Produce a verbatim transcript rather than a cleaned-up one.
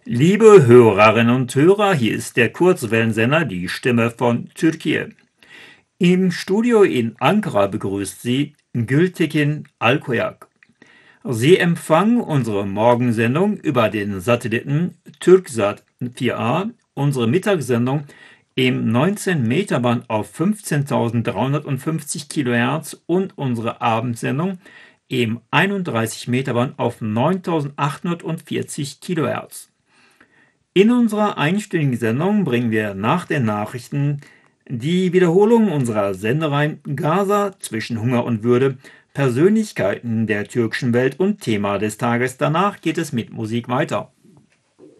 Liebe Hörerinnen und Hörer, hier ist der Kurzwellensender Die Stimme von Türkei. Im Studio in Ankara begrüßt Sie Gültekin Alkoyak. Sie empfangen unsere Morgensendung über den Satelliten Türksat vier a, unsere Mittagssendung im neunzehn Meter Band auf fünfzehntausenddreihundertfünfzig Kilohertz und unsere Abendsendung im einunddreißig Meter Band auf neuntausendachthundertvierzig Kilohertz. In unserer einstündigen Sendung bringen wir nach den Nachrichten die Wiederholung unserer Sendereihen Gaza zwischen Hunger und Würde, Persönlichkeiten der türkischen Welt und Thema des Tages. Danach geht es mit Musik weiter.